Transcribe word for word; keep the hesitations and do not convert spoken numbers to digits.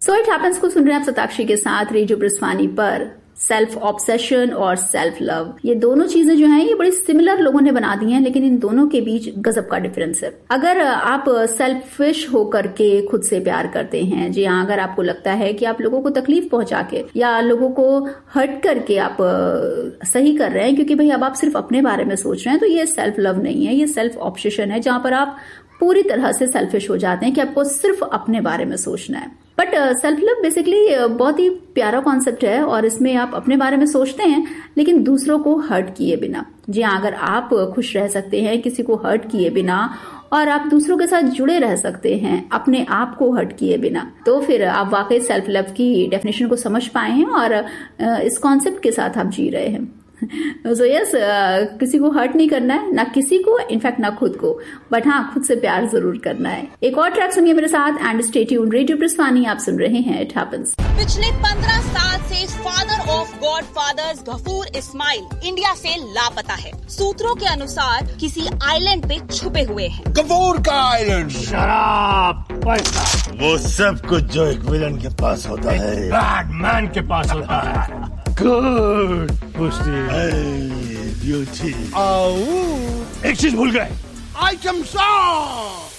So it happens को सुन रहे हैं आप सताक्षी के साथ रेडियो ब्रिस्वानी पर। सेल्फ ऑब्सेशन और सेल्फ लव, ये दोनों चीजें जो हैं ये बड़ी सिमिलर लोगों ने बना दी हैं, लेकिन इन दोनों के बीच गजब का डिफरेंस है। अगर आप सेल्फिश होकर के खुद से प्यार करते हैं, जी हाँ, अगर आपको लगता है कि आप लोगों को तकलीफ पहुंचा के या लोगों को हर्ट करके आप सही कर रहे हैं क्योंकि भाई अब आप सिर्फ अपने बारे में सोच रहे हैं, तो ये सेल्फ लव नहीं है, ये सेल्फ ऑब्सेशन है, जहां पर आप पूरी तरह से सेल्फिश हो जाते हैं कि आपको सिर्फ अपने बारे में सोचना है। बट सेल्फ लव बेसिकली बहुत ही प्यारा कॉन्सेप्ट है और इसमें आप अपने बारे में सोचते हैं लेकिन दूसरों को हर्ट किए बिना। जी हाँ, अगर आप खुश रह सकते हैं किसी को हर्ट किए बिना और आप दूसरों के साथ जुड़े रह सकते हैं अपने आप को हर्ट किए बिना, तो फिर आप वाकई सेल्फ लव की डेफिनेशन को समझ पाए हैं और इस कॉन्सेप्ट के साथ आप जी रहे हैं। सो यस, किसी को हर्ट नहीं करना है, ना किसी को, इनफैक्ट ना खुद को, बट हाँ खुद से प्यार जरूर करना है। एक और ट्रैक सुनिए मेरे साथ एंड स्टे ट्यून्ड। रेडियो ब्रिस्वानी आप सुन रहे हैं, इट हैपेंस। पिछले पंद्रह साल से father of God fathers Ghafoor Ismail India से लापता है। सूत्रों के अनुसार किसी आइलैंड पे छुपे हुए हैं। गफूर का आइलैंड, शराब, पैसा, वो सब कुछ जो एक विलन के पास होता है, बैटमैन के पास होता है। गुड पुष्टि, ब्यूटी। एक चीज भूल गए, आइटम सॉन्ग।